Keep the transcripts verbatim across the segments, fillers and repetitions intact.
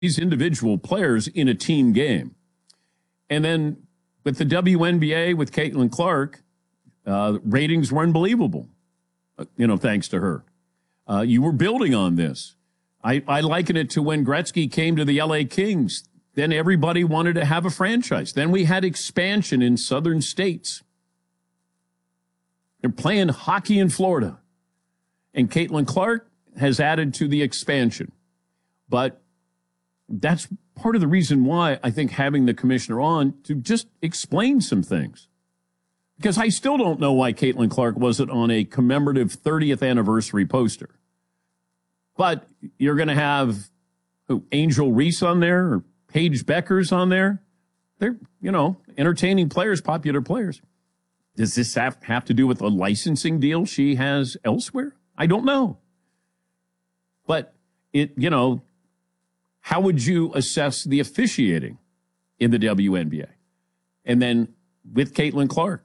these individual players in a team game. And then with the W N B A, with Caitlin Clark, uh, ratings were unbelievable, you know, thanks to her. Uh, you were building on this. I, I liken it to when Gretzky came to the L A Kings. Then everybody wanted to have a franchise. Then we had expansion in southern states. They're playing hockey in Florida. And Caitlin Clark has added to the expansion. But that's part of the reason why I think having the commissioner on to just explain some things. Because I still don't know why Caitlin Clark wasn't on a commemorative thirtieth anniversary poster. But you're going to have who, Angel Reese on there or Paige Becker's on there. They're, you know, entertaining players, popular players. Does this have, have to do with a licensing deal she has elsewhere? I don't know. But, it, you know, how would you assess the officiating in the W N B A? And then with Caitlin Clark,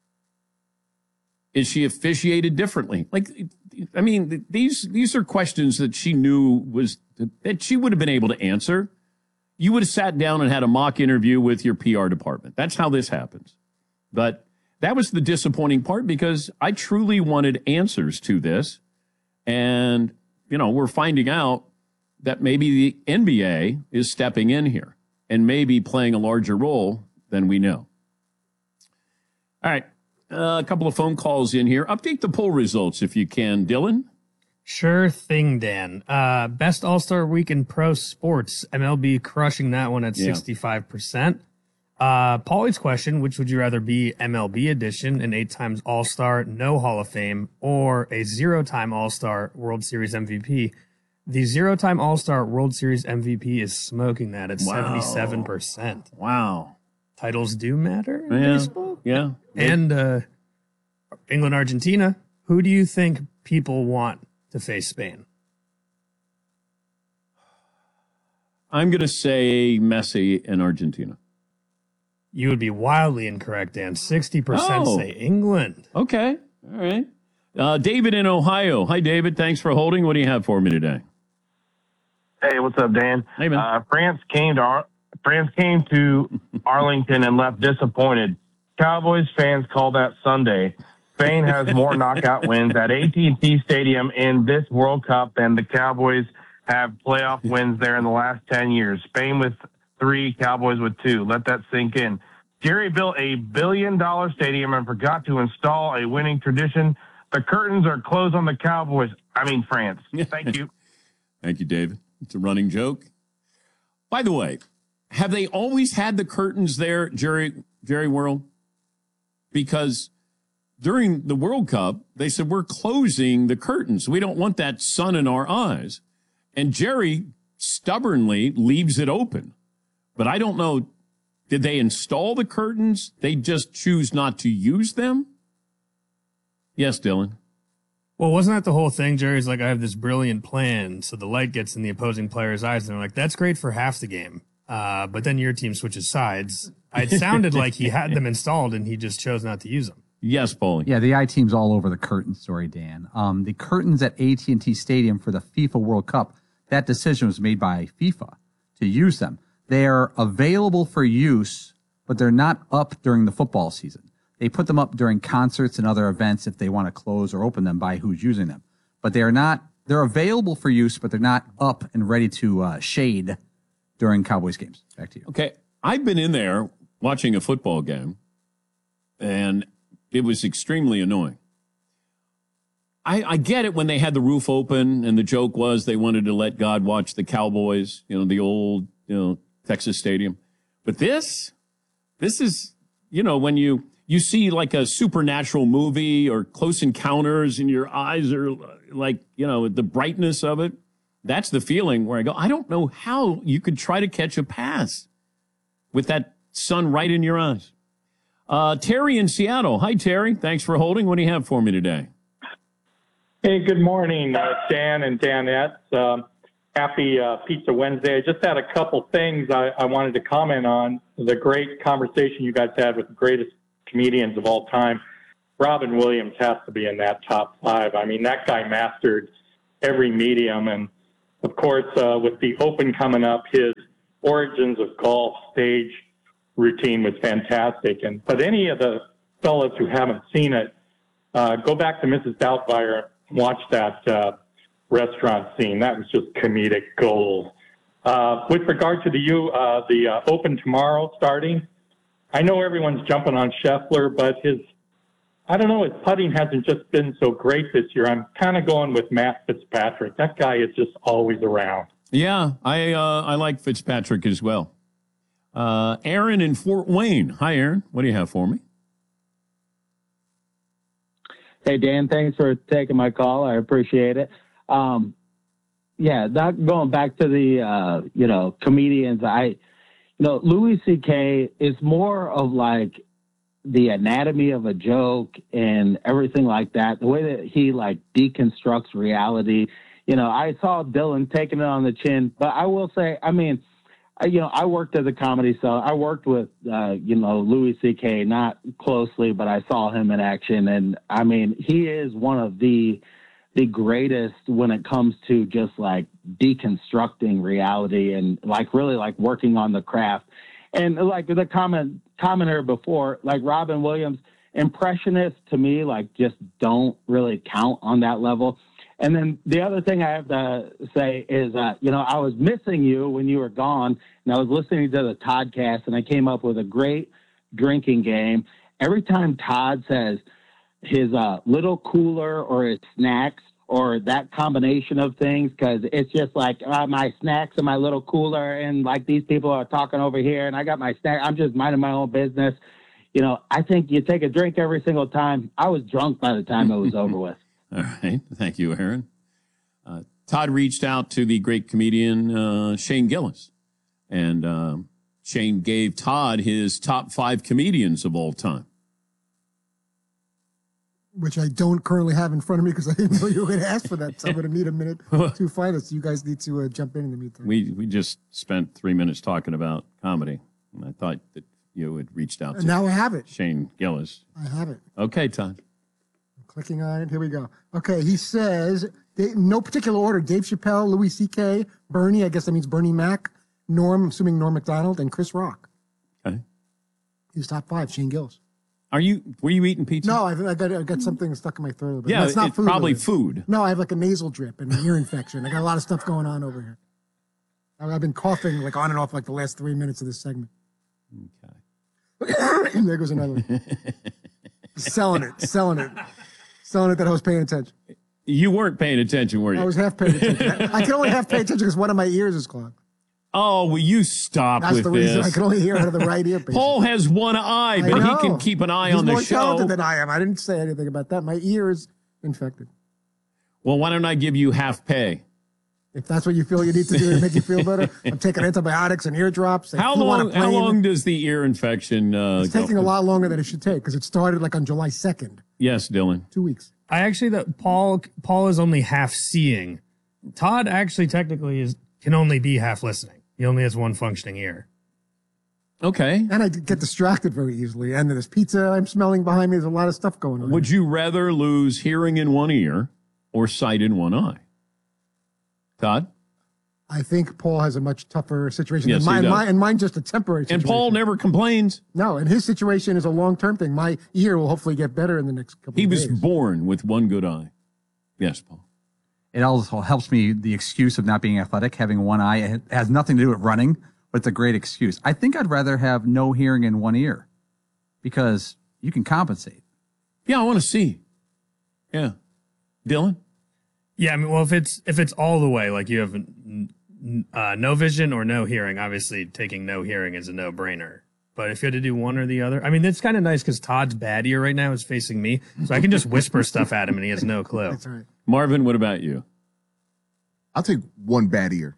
is she officiated differently? Like, I mean, these these are questions that she knew was that she would have been able to answer. You would have sat down and had a mock interview with your P R department. That's how this happens. But that was the disappointing part because I truly wanted answers to this. And, you know, we're finding out that maybe the N B A is stepping in here and maybe playing a larger role than we know. All right. Uh, a couple of phone calls in here. Update the poll results if you can, Dylan. Sure thing, Dan. Uh, best All-Star Week in pro sports. M L B crushing that one at yeah. sixty-five percent. Uh, Paulie's question, which would you rather be M L B edition, an eight times All-Star, no Hall of Fame, or a zero-time All-Star World Series M V P? The zero-time All-Star World Series M V P is smoking that at wow. seventy-seven percent. Wow. Titles do matter in yeah. baseball? Yeah. And uh, England, Argentina, who do you think people want to face Spain? I'm going to say Messi and Argentina. You would be wildly incorrect, Dan. sixty percent oh. say England. Okay. All right. Uh, David in Ohio. Hi, David. Thanks for holding. What do you have for me today? Hey, what's up, Dan? Hey, man. Uh, France came to Ar- France came to Arlington and left disappointed. Cowboys fans call that Sunday. Spain has more knockout wins at A T and T Stadium in this World Cup than the Cowboys have playoff wins there in the last ten years. Spain with three, Cowboys with two. Let that sink in. Jerry built a billion-dollar stadium and forgot to install a winning tradition. The curtains are closed on the Cowboys. I mean, France. Thank you. Thank you, David. It's a running joke. By the way, have they always had the curtains there, Jerry, Jerry World? Because during the World Cup, they said, we're closing the curtains. We don't want that sun in our eyes. And Jerry stubbornly leaves it open. But I don't know, did they install the curtains? They just choose not to use them? Yes, Dylan. Well, wasn't that the whole thing? Jerry's like, I have this brilliant plan, so the light gets in the opposing player's eyes. And they're like, that's great for half the game. Uh, but then your team switches sides. It sounded like he had them installed and he just chose not to use them. Yes, Paulie. Yeah, the I-Team's all over the curtain story, Dan. Um, the curtains at A T and T Stadium for the FIFA World Cup, that decision was made by FIFA to use them. They're available for use, but they're not up during the football season. They put them up during concerts and other events if they want to close or open them by who's using them. But they are not, they're available for use, but they're not up and ready to uh, shade during Cowboys games. Back to you. Okay. I've been in there watching a football game, and it was extremely annoying. I, I get it when they had the roof open, and the joke was they wanted to let God watch the Cowboys, you know, the old, you know, Texas Stadium. But this, this is, you know, when you, you see like a supernatural movie or Close Encounters and your eyes are like, you know, the brightness of it. That's the feeling where I go, I don't know how you could try to catch a pass with that sun right in your eyes. Uh, Terry in Seattle. Hi, Terry. Thanks for holding. What do you have for me today? Hey, good morning, uh, Dan and Danette. Um, happy uh, Pizza Wednesday. I just had a couple things I, I wanted to comment on. The great conversation you guys had with the greatest comedians of all time. Robin Williams has to be in that top five. I mean, that guy mastered every medium, and of course, uh, with the Open coming up, his Origins of Golf stage routine was fantastic. And but any of the fellows who haven't seen it, uh, go back to Missus Doubtfire and watch that uh, restaurant scene. That was just comedic gold. Uh, with regard to the U, uh, the uh, Open tomorrow starting, I know everyone's jumping on Scheffler, but his, I don't know, his putting hasn't just been so great this year. I'm kind of going with Matt Fitzpatrick. That guy is just always around. Yeah, I uh, I like Fitzpatrick as well. Uh, Aaron in Fort Wayne. Hi, Aaron. What do you have for me? Hey, Dan, thanks for taking my call. I appreciate it. Um, yeah, that, going back to the, uh, you know, comedians, I, you know, Louis C K is more of like the anatomy of a joke and everything like that. The way that he like deconstructs reality. You know, I saw Dylan taking it on the chin, but I will say, I mean, I, you know, I worked as a comedy, so I worked with, uh, you know, Louis C K, not closely, but I saw him in action. And I mean, he is one of the, the greatest when it comes to just like deconstructing reality and like really like working on the craft. And like the comment commenter before, like Robin Williams, impressionists to me, like just don't really count on that level. And then the other thing I have to say is, uh, you know, I was missing you when you were gone, and I was listening to the Toddcast, and I came up with a great drinking game. Every time Todd says his uh, little cooler or his snacks or that combination of things, because it's just like uh, my snacks and my little cooler, and like these people are talking over here, and I got my snack. I'm just minding my own business. You know, I think you take a drink every single time. I was drunk by the time it was over with. All right. Thank you, Aaron. Uh, Todd reached out to the great comedian uh, Shane Gillis, and uh, Shane gave Todd his top five comedians of all time. Which I don't currently have in front of me because I didn't know you were going to ask for that. So I'm going to need a minute to find it. So you guys need to uh, jump in in the meantime. We we just spent three minutes talking about comedy, and I thought that you had reached out to and now I have it. Shane Gillis. I have it. Okay, Todd. Clicking on it. Here we go. Okay, he says, no particular order, Dave Chappelle, Louis C K, Bernie, I guess that means Bernie Mac, Norm, I'm assuming Norm Macdonald, and Chris Rock. Okay. He's top five, Shane Gillis. Are you, were you eating pizza? No, I, I, got, I got something stuck in my throat a little bit. Yeah, no, it's not it's food. probably really. food. No, I have like a nasal drip and an ear infection. I got a lot of stuff going on over here. I've been coughing like on and off like the last three minutes of this segment. Okay. There goes another one. selling it, selling it. Selling it that I was paying attention. You weren't paying attention, were you? I was half paying attention. I can only half pay attention because one of my ears is clogged. Oh, will you stop That's with the reason this? I can only hear out of the right ear. Basically. Paul has one eye, but he can keep an eye He's on the more show. talented than I am. I didn't say anything about that. My ear is infected. Well, why don't I give you half pay? If that's what you feel you need to do to make you feel better, I'm taking antibiotics and ear drops. How long? How long does the ear infection? Uh, it's taking go? a lot longer than it should take because it started like on July second. Yes, Dylan. Two weeks. I actually that Paul Paul is only half seeing. Todd actually technically is can only be half listening. He only has one functioning ear. Okay. And I get distracted very easily. And there's pizza I'm smelling behind me. There's a lot of stuff going on. Would you rather lose hearing in one ear or sight in one eye? Todd? I think Paul has a much tougher situation Yes, than mine. he does. mine. And mine's just a temporary situation. And Paul never complains. No, and his situation is a long-term thing. My ear will hopefully get better in the next couple He of was days. born with one good eye. Yes, Paul. It also helps me, the excuse of not being athletic, having one eye. It has nothing to do with running, but it's a great excuse. I think I'd rather have no hearing in one ear because you can compensate. Yeah, I want to see. Yeah. Dylan? Yeah, I mean, well, if it's if it's all the way, like you have uh, no vision or no hearing, obviously taking no hearing is a no-brainer. But if you had to do one or the other, I mean, it's kind of nice because Todd's bad ear right now is facing me, so I can just whisper stuff at him and he has no clue. That's right. Marvin, what about you? I'll take one bad ear.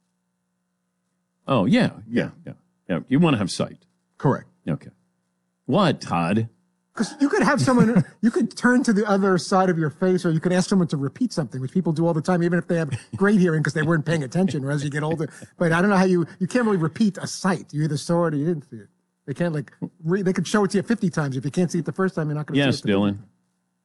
Oh, yeah, yeah, yeah. yeah. You want to have sight. Correct. Okay. What, Todd? Because you could have someone, you could turn to the other side of your face, or you could ask someone to repeat something, which people do all the time, even if they have great hearing because they weren't paying attention or as you get older. But I don't know how you, you can't really repeat a sight. You either saw it or you didn't see it. They can't like, re, they could show it to you fifty times. If you can't see it the first time, you're not going to Yes, see it. Dylan.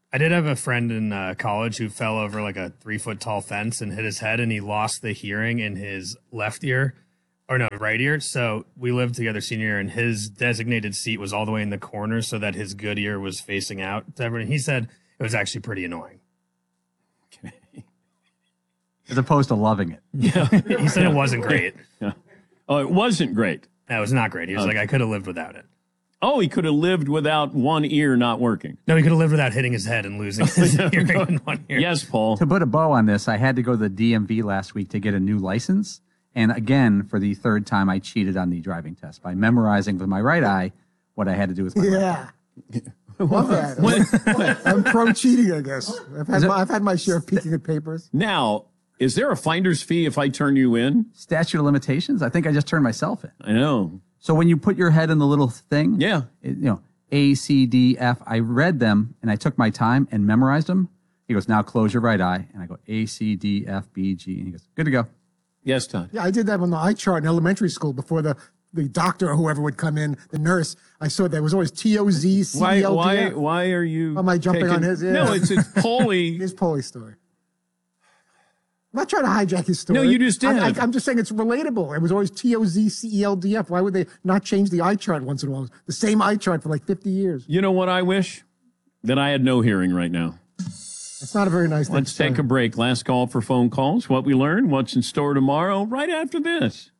I did have a friend in uh, college who fell over like a three foot tall fence and hit his head, and he lost the hearing in his left ear, or no, right ear. So we lived together senior year, and his designated seat was all the way in the corner so that his good ear was facing out to everyone. He said it was actually pretty annoying. Okay. As opposed to loving it. Yeah. He said it wasn't great. Yeah. Oh, it wasn't great. That was not great. He was Okay. like, I could have lived without it. Oh, he could have lived without one ear not working. No, he could have lived without hitting his head and losing his hearing in one ear. Yes, Paul. To put a bow on this, I had to go to the D M V last week to get a new license. And again, for the third time, I cheated on the driving test by memorizing with my right eye what I had to do with my left. Yeah. Love that. I'm pro cheating, I guess. I've had, my, I've had my share of peeking at papers. Now, is there a finder's fee if I turn you in? Statute of limitations? I think I just turned myself in. I know. So when you put your head in the little thing, Yeah. it, you know, A, C, D, F, I read them and I took my time and memorized them. He goes, now close your right eye. And I go, A, C, D, F, B, G. And he goes, good to go. Yes, Todd. Yeah, I did that on the eye chart in elementary school before the, the doctor or whoever would come in, the nurse. I saw there was always T O Z, C Why, L D why, F. why are you? Am I jumping taking- on his? Yeah. No, it's, it's Paulie. His Paulie story. I'm not trying to hijack his story. No, you just did. I, I, I'm just saying it's relatable. It was always T O Z, C E L D F. Why would they not change the eye chart once in a while? The same eye chart for like fifty years. You know what I wish? That I had no hearing right now. It's not a very nice thing Let's to say. take a break. Last call for phone calls. What we learned, what's in store tomorrow, right after this.